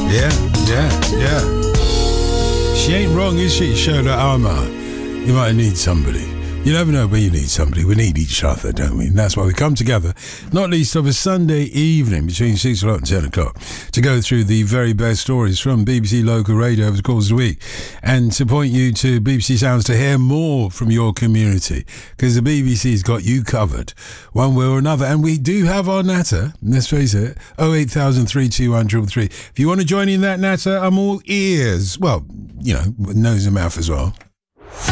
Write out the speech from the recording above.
Yeah. She ain't wrong, is she? Shoulder armour. You might need somebody. You never know when you need somebody. We need each other, don't we? And that's why we come together, not least of a Sunday evening between 6 o'clock and 10 o'clock, to go through the very best stories from BBC Local Radio over the course of the week, and to point you to BBC Sounds to hear more from your community, because the BBC's got you covered one way or another. And we do have our natter, let's face it, 08000 321 333. If you want to join in that natter, I'm all ears. Well, you know, nose and mouth as well.